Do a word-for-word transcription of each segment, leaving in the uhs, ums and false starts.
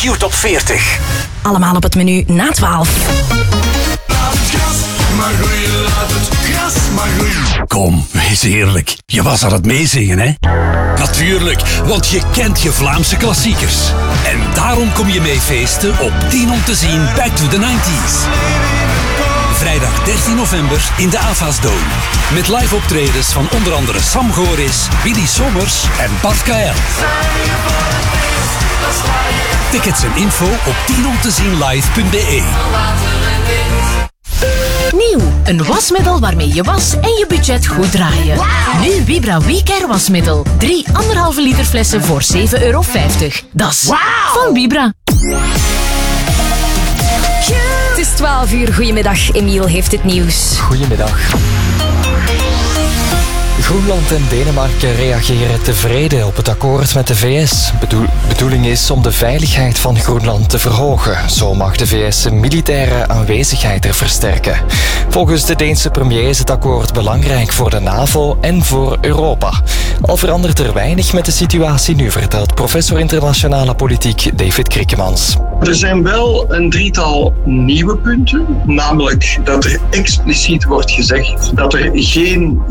Q Top veertig. Allemaal op het menu na twaalf. Laat het gas maar groeien, laat het gas maar groeien. Kom, wees eerlijk. Je was aan het meezingen, hè? Natuurlijk, want je kent je Vlaamse klassiekers. En daarom kom je mee feesten op tien om te zien Back to the nineties. Vrijdag dertien november in de AVA's Dome. Met live optredens van onder andere Sam Goris, Willy Sommers en Bart K L. Tickets en info op tien om te zien live punt b e. Nieuw, een wasmiddel waarmee je was en je budget goed draaien. Wow. Nu Vibra WeCare wasmiddel. Drie anderhalve liter flessen voor zeven euro vijftig. Dat is wow. Van Vibra. Het is twaalf uur. Goedemiddag, Emiel heeft het nieuws. Goedemiddag. Groenland en Denemarken reageren tevreden op het akkoord met de V S. Bedoel, bedoeling is om de veiligheid van Groenland te verhogen. Zo mag de V S zijn militaire aanwezigheid er versterken. Volgens de Deense premier is het akkoord belangrijk voor de NAVO en voor Europa. Al verandert er weinig met de situatie nu, vertelt professor internationale politiek David Krikkemans. Er zijn wel een drietal nieuwe punten, namelijk dat er expliciet wordt gezegd dat er geen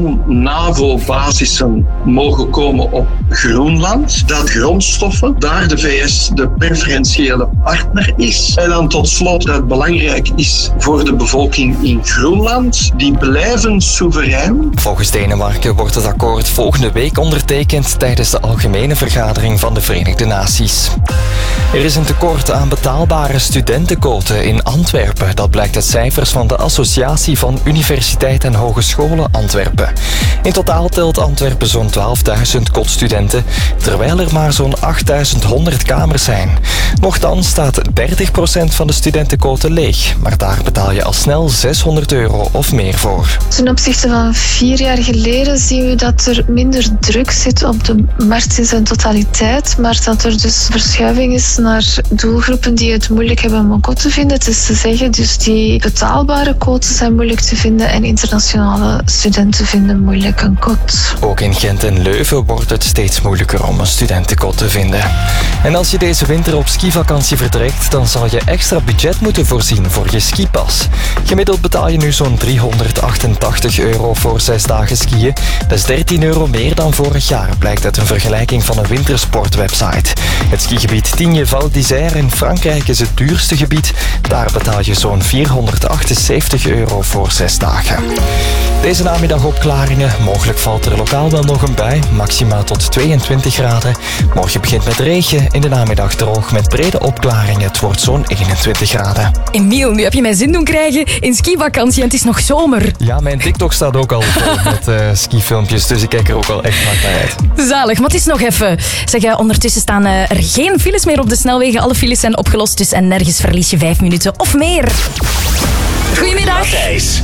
non-NAVO-basissen mogen komen op Groenland, dat grondstoffen daar de V S de preferentiële partner is. En dan tot slot dat het belangrijk is voor de bevolking in Groenland, die blijven soeverein. Volgens Denemarken wordt het akkoord volgende week ondertekend tijdens de algemene vergadering van de Verenigde Naties. Er is een tekort aan betaalbare studentenquoten in Antwerpen. Dat blijkt uit cijfers van de Associatie van Universiteiten en Hogescholen Antwerpen. In totaal telt Antwerpen zo'n twaalfduizend kotstudenten, terwijl er maar zo'n achtduizend honderd kamers zijn. Nochtans staat dertig procent van de studentenquoten leeg, maar daar betaal je al snel zeshonderd euro of meer voor. Ten opzichte van vier jaar geleden zien we dat er minder druk zit op de markt in zijn totaliteit, maar dat er dus verschuiving is naar doelgroepen die het moeilijk hebben om een kot te vinden. Het is te zeggen, dus die betaalbare quoten zijn moeilijk te vinden en internationale studenten vinden moeilijk een kot. Ook in Gent en Leuven wordt het steeds moeilijker om een studentenkot te vinden. En als je deze winter op skivakantie vertrekt, dan zal je extra budget moeten voorzien voor je skipas. Gemiddeld betaal je nu zo'n driehonderdachtentachtig euro voor zes dagen skiën. Dat is dertien euro meer dan vorig jaar, blijkt uit een vergelijking van een wintersportwebsite. Het skigebied Tignes Val d'Isère in Frankrijk is het duurste gebied. Daar betaal je zo'n vierhonderdachtenzeventig euro voor zes dagen. Deze namiddag opklaringen. Mogelijk valt er lokaal wel nog een bui. Maximaal tot tweeëntwintig graden. Morgen begint met regen. In de namiddag droog met brede opklaringen. Het wordt zo'n eenentwintig graden. Emiel, nu heb je mij zin doen krijgen in skivakantie en het is nog zomer. Ja, mijn TikTok staat ook al vol met uh, skifilmpjes. Dus ik kijk er ook al echt hard naar uit. Zalig, maar het is nog even. Zeg, uh, ondertussen staan uh, er geen files meer op de snelwegen. Alle files zijn opgelost, dus en nergens verlies je vijf minuten of meer. Goedemiddag.